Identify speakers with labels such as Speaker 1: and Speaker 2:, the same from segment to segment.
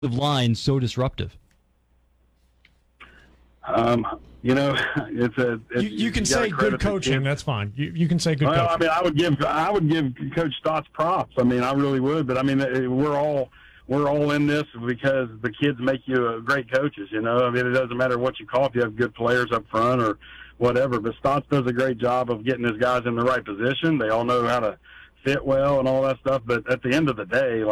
Speaker 1: line so disruptive?
Speaker 2: You can say good coaching. That's fine. You can say good coaching.
Speaker 3: I mean, I would give Coach Stotts props. I mean, I really would. But I mean, we're all in this because the kids make you great coaches. I mean, it doesn't matter what you call if you have good players up front or whatever. But Stotts does a great job of getting his guys in the right position. They all know how to fit well and all that stuff. But at the end of the day,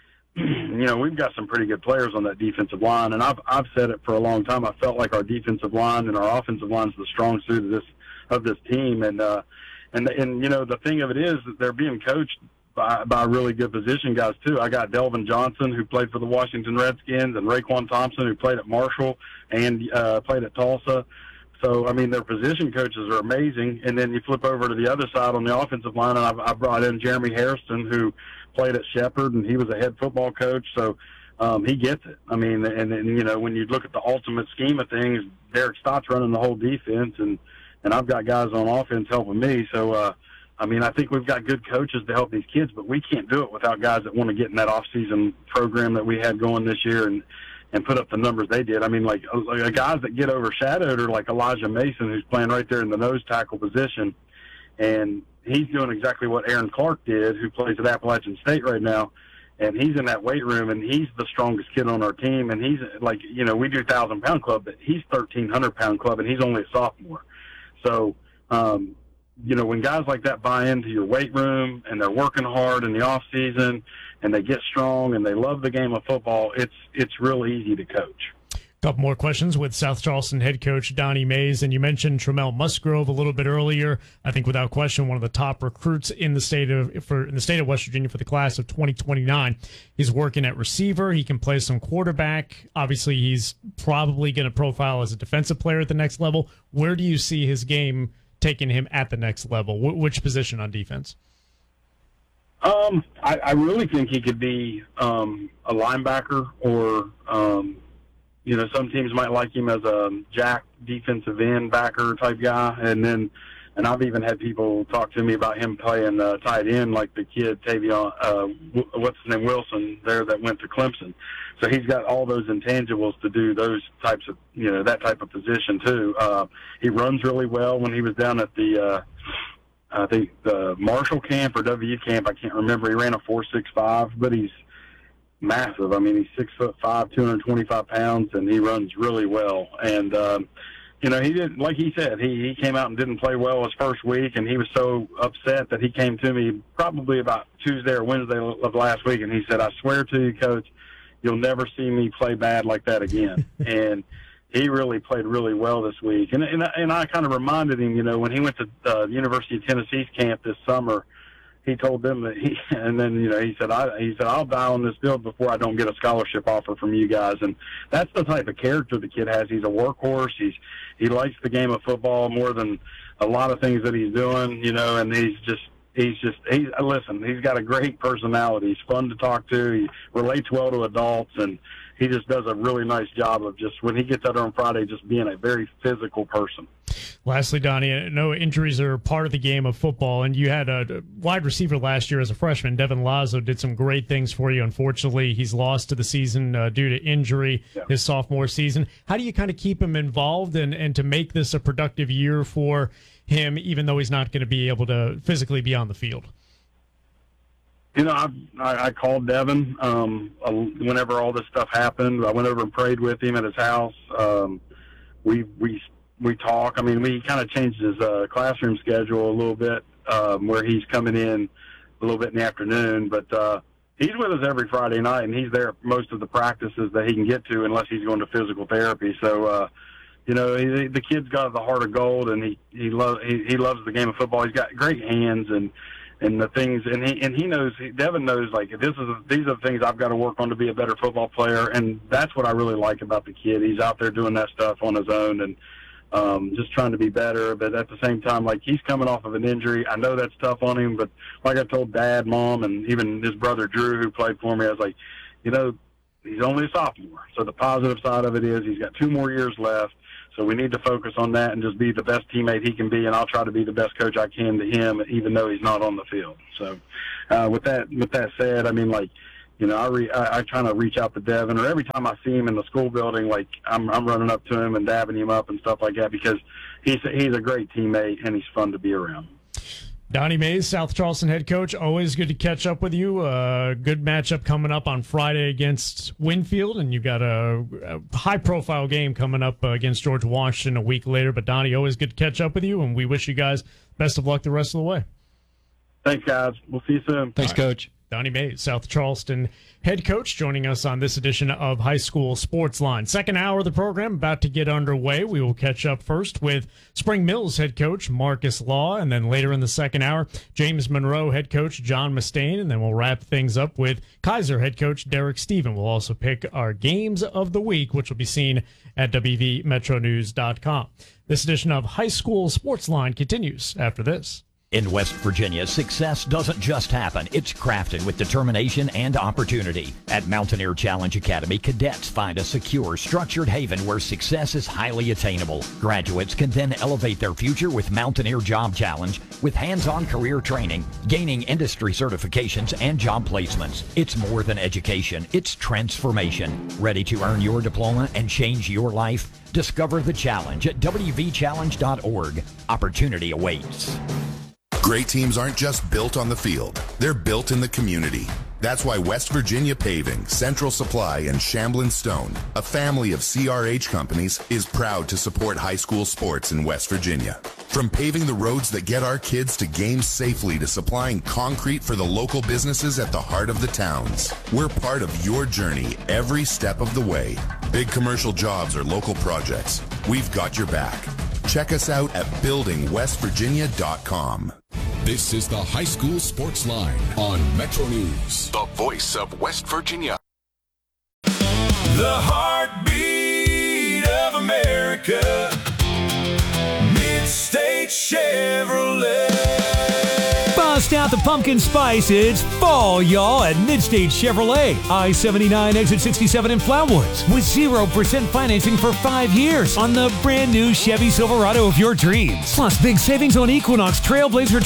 Speaker 3: we've got some pretty good players on that defensive line, and I've said it for a long time. I felt like our defensive line and our offensive line is the strong suit of this team, and the thing of it is that they're being coached by really good position guys too. I got Delvin Johnson, who played for the Washington Redskins, and Raekwon Thompson, who played at Marshall and played at Tulsa. So, I mean, their position coaches are amazing. And then you flip over to the other side on the offensive line, and I brought in Jeremy Hairston, who played at Shepherd, and he was a head football coach. So he gets it. I mean, and when you look at the ultimate scheme of things, Derek Stott's running the whole defense, and I've got guys on offense helping me. So, I mean, I think we've got good coaches to help these kids, but we can't do it without guys that want to get in that off-season program that we had going this year and put up the numbers they did. I mean, like guys that get overshadowed are like Elijah Mason, who's playing right there in the nose tackle position. And he's doing exactly what Aaron Clark did, who plays at Appalachian State right now. And he's in that weight room, and he's the strongest kid on our team. And he's like, we do 1,000-pound club, but he's 1,300-pound club, and he's only a sophomore. So, when guys like that buy into your weight room and they're working hard in the off season and they get strong and they love the game of football, it's real easy to coach.
Speaker 2: Couple more questions with South Charleston head coach Donnie Mays, and you mentioned Tramel Musgrove a little bit earlier. I think without question one of the top recruits in the state of West Virginia for the class of 2029. He's working at receiver. He can play some quarterback. Obviously, he's probably going to profile as a defensive player at the next level. Where do you see his game taking him at the next level? Which position on defense?
Speaker 3: I really think he could be a linebacker or some teams might like him as a jack defensive end backer type guy. And I've even had people talk to me about him playing tight end like the kid Tavion, what's his name, Wilson there that went to Clemson. So he's got all those intangibles to do those types of, that type of position too. He runs really well. When he was down at the Marshall camp or W camp, I can't remember. He ran a 4.65, but he's massive. I mean, he's 6'5", 225 pounds, and he runs really well. And, he did, like he said, he came out and didn't play well his first week, and he was so upset that he came to me probably about Tuesday or Wednesday of last week, and he said, "I swear to you, Coach, you'll never see me play bad like that again." And he really played really well this week. And I kind of reminded him, when he went to the University of Tennessee's camp this summer, he told them that he said, I'll die on this field before I don't get a scholarship offer from you guys. And that's the type of character the kid has. He's a workhorse. He likes the game of football more than a lot of things that he's doing, and he's got a great personality. He's fun to talk to. He relates well to adults, and he just does a really nice job of just, when he gets out there on Friday, just being a very physical person.
Speaker 2: Lastly, Donnie, I know injuries are part of the game of football, and you had a wide receiver last year as a freshman. Devin Lazo did some great things for you. Unfortunately, he's lost to the season due to injury his sophomore season. How do you kind of keep him involved and to make this a productive year for him, even though he's not going to be able to physically be on the field?
Speaker 3: I called Devin whenever all this stuff happened. I went over and prayed with him at his house. We talk. I mean, we kind of changed his classroom schedule a little bit, where he's coming in a little bit in the afternoon. But he's with us every Friday night, and he's there at most of the practices that he can get to, unless he's going to physical therapy. So, the kid's got the heart of gold, and he loves the game of football. He's got great hands and the things, and he knows. Devin knows, like, these are the things I've got to work on to be a better football player, and that's what I really like about the kid. He's out there doing that stuff on his own and just trying to be better. But at the same time, like, he's coming off of an injury. I know that's tough on him, but like I told Dad, Mom, and even his brother Drew, who played for me, I was like, he's only a sophomore. So the positive side of it is he's got 2 more years left. So we need to focus on that and just be the best teammate he can be, and I'll try to be the best coach I can to him, even though he's not on the field. So with that said, I mean, like, You know, I try to reach out to Devin, or every time I see him in the school building, like I'm running up to him and dabbing him up and stuff like that, because he's a great teammate and he's fun to be around.
Speaker 2: Donnie Mays, South Charleston head coach, always good to catch up with you. Good matchup coming up on Friday against Winfield, and you've got a high-profile game coming up against George Washington a week later. But, Donnie, always good to catch up with you, and we wish you guys best of luck the rest of the way.
Speaker 3: Thanks, guys. We'll see you soon.
Speaker 1: Thanks, Coach.
Speaker 2: Donnie Mays, South Charleston head coach, joining us on this edition of High School Sports Line. Second hour of the program about to get underway. We will catch up first with Spring Mills head coach Marcus Law, and then later in the second hour, James Monroe head coach John Mustaine, and then we'll wrap things up with Kaiser head coach Derek Stephen. We'll also pick our games of the week, which will be seen at WVMetroNews.com. This edition of High School Sports Line continues after this.
Speaker 4: In West Virginia, success doesn't just happen. It's crafted with determination and opportunity. At Mountaineer Challenge Academy, cadets find a secure, structured haven where success is highly attainable. Graduates can then elevate their future with Mountaineer Job Challenge, with hands-on career training, gaining industry certifications, and job placements. It's more than education. It's transformation. Ready to earn your diploma and change your life? Discover the challenge at wvchallenge.org. Opportunity awaits.
Speaker 5: Great teams aren't just built on the field. They're built in the community. That's why West Virginia Paving, Central Supply, and Shamblin Stone, a family of CRH companies, is proud to support high school sports in West Virginia. From paving the roads that get our kids to games safely to supplying concrete for the local businesses at the heart of the towns, we're part of your journey every step of the way. Big commercial jobs or local projects, we've got your back. Check us out at buildingwestvirginia.com.
Speaker 6: This is the High School Sports Line on Metro News, the voice of West Virginia.
Speaker 7: The heartbeat of America, Mid-State Chevrolet.
Speaker 8: Bust out the pumpkin spice. It's fall, y'all, at Mid-State Chevrolet. I-79 exit 67 in Flatwoods with 0% financing for 5 years on the brand new Chevy Silverado of your dreams. Plus big savings on Equinox, Trailblazer,